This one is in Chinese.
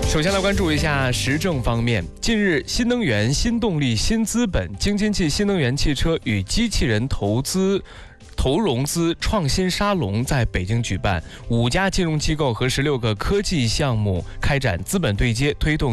首先来关注一下时政方面。近日，新能源、新动力、新资本、京津冀新能源汽车与机器人投融资创新沙龙在北京举办，5家金融机构和16个科技项目开展资本对接，推动